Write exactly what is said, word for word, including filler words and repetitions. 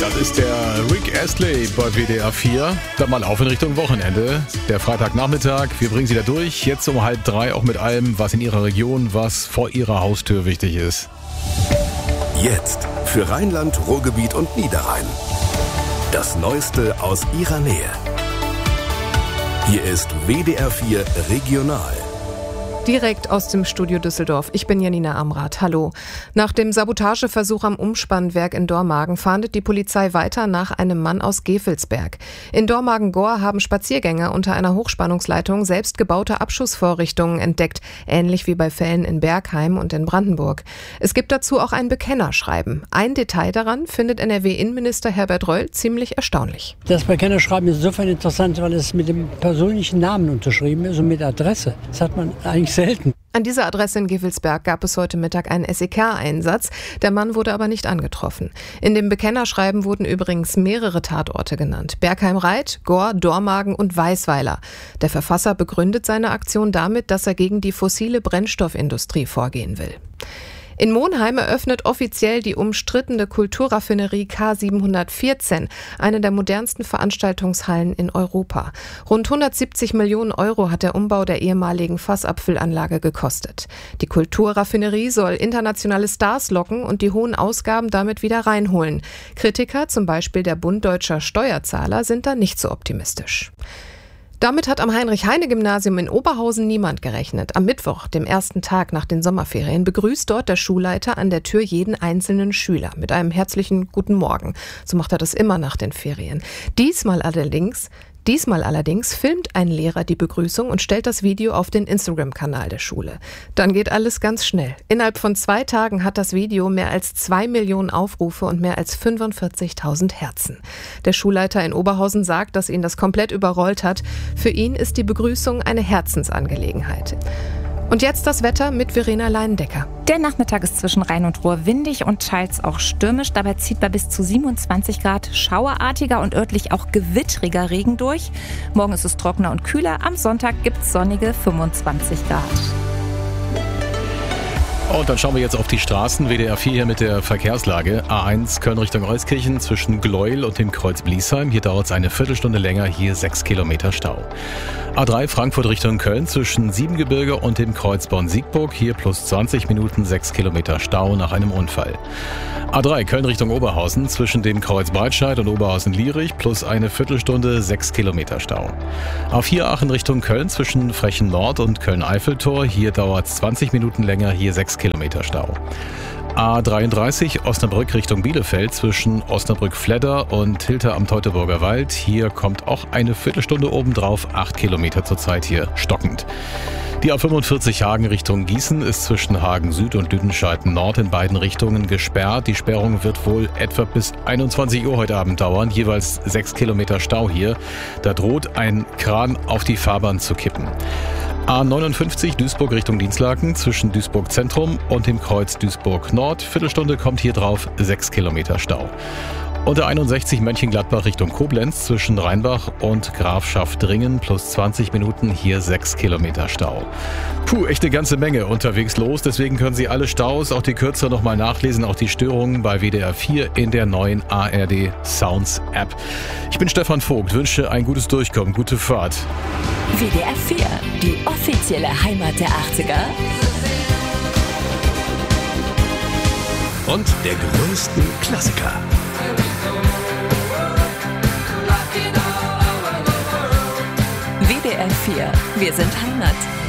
Das ist der Rick Astley bei W D R vier. Dann mal auf in Richtung Wochenende. Der Freitagnachmittag. Wir bringen Sie da durch. Jetzt um halb drei auch mit allem, was in Ihrer Region, was vor Ihrer Haustür wichtig ist. Jetzt für Rheinland, Ruhrgebiet und Niederrhein. Das Neueste aus Ihrer Nähe. Hier ist W D R vier Regional. Direkt aus dem Studio Düsseldorf. Ich bin Janina Amrath. Hallo. Nach dem Sabotageversuch am Umspannwerk in Dormagen fahndet die Polizei weiter nach einem Mann aus Gevelsberg. In Dormagen-Gohr haben Spaziergänger unter einer Hochspannungsleitung selbstgebaute Abschussvorrichtungen entdeckt, ähnlich wie bei Fällen in Bergheim und in Brandenburg. Es gibt dazu auch ein Bekennerschreiben. Ein Detail daran findet N R W-Innenminister Herbert Reul ziemlich erstaunlich. Das Bekennerschreiben ist insofern interessant, weil es mit dem persönlichen Namen unterschrieben ist und mit Adresse. Das hat man eigentlich selten. An dieser Adresse in Gevelsberg gab es heute Mittag einen S E K-Einsatz. Der Mann wurde aber nicht angetroffen. In dem Bekennerschreiben wurden übrigens mehrere Tatorte genannt. Bergheim-Reit, Gohr, Dormagen und Weisweiler. Der Verfasser begründet seine Aktion damit, dass er gegen die fossile Brennstoffindustrie vorgehen will. In Monheim eröffnet offiziell die umstrittene Kulturraffinerie K siebenhundertvierzehn, eine der modernsten Veranstaltungshallen in Europa. Rund hundertsiebzig Millionen Euro hat der Umbau der ehemaligen Fassabfüllanlage gekostet. Die Kulturraffinerie soll internationale Stars locken und die hohen Ausgaben damit wieder reinholen. Kritiker, zum Beispiel der Bund Deutscher Steuerzahler, sind da nicht so optimistisch. Damit hat am Heinrich-Heine-Gymnasium in Oberhausen niemand gerechnet. Am Mittwoch, dem ersten Tag nach den Sommerferien, begrüßt dort der Schulleiter an der Tür jeden einzelnen Schüler mit einem herzlichen Guten Morgen. So macht er das immer nach den Ferien. Diesmal allerdings... Diesmal allerdings filmt ein Lehrer die Begrüßung und stellt das Video auf den Instagram-Kanal der Schule. Dann geht alles ganz schnell. Innerhalb von zwei Tagen hat das Video mehr als zwei Millionen Aufrufe und mehr als fünfundvierzigtausend Herzen. Der Schulleiter in Oberhausen sagt, dass ihn das komplett überrollt hat. Für ihn ist die Begrüßung eine Herzensangelegenheit. Und jetzt das Wetter mit Verena Leindecker. Der Nachmittag ist zwischen Rhein und Ruhr windig und teils auch stürmisch. Dabei zieht bei bis zu siebenundzwanzig Grad schauerartiger und örtlich auch gewittriger Regen durch. Morgen ist es trockener und kühler. Am Sonntag gibt es sonnige fünfundzwanzig Grad. Und dann schauen wir jetzt auf die Straßen. W D R vier hier mit der Verkehrslage. A eins Köln Richtung Euskirchen zwischen Gleuel und dem Kreuz Bliesheim. Hier dauert es eine Viertelstunde länger, hier sechs Kilometer Stau. A drei Frankfurt Richtung Köln zwischen Siebengebirge und dem Kreuz Bonn-Siegburg. Hier plus zwanzig Minuten, sechs Kilometer Stau nach einem Unfall. A drei Köln Richtung Oberhausen zwischen dem Kreuz Breitscheid und Oberhausen-Lierich plus eine Viertelstunde, sechs Kilometer Stau. A vier Aachen Richtung Köln zwischen Frechen Nord und Köln-Eiffeltor. Hier dauert es zwanzig Minuten länger, hier sechs Kilometer Stau. A dreiunddreißig Osnabrück Richtung Bielefeld zwischen Osnabrück-Fledder und Hilter am Teutoburger Wald. Hier kommt auch eine Viertelstunde obendrauf, acht Kilometer zurzeit hier stockend. Die A fünfundvierzig Hagen Richtung Gießen ist zwischen Hagen Süd und Lüdenscheid Nord in beiden Richtungen gesperrt. Die Sperrung wird wohl etwa bis einundzwanzig Uhr heute Abend dauern. Jeweils sechs Kilometer Stau hier. Da droht ein Kran auf die Fahrbahn zu kippen. A neunundfünfzig Duisburg Richtung Dinslaken zwischen Duisburg Zentrum und dem Kreuz Duisburg Nord. Viertelstunde kommt hier drauf, sechs Kilometer Stau. Und der einundsechzig Mönchengladbach Richtung Koblenz zwischen Rheinbach und Grafschaft-Dringen plus zwanzig Minuten, hier sechs Kilometer Stau. Puh, echt eine ganze Menge unterwegs los. Deswegen können Sie alle Staus, auch die kürzer, nochmal nachlesen. Auch die Störungen bei W D R vier in der neuen A R D Sounds App. Ich bin Stefan Vogt, wünsche ein gutes Durchkommen, gute Fahrt. W D R vier, die offizielle Heimat der achtziger. Und der größten Klassiker. W D R vier, wir sind Heimat.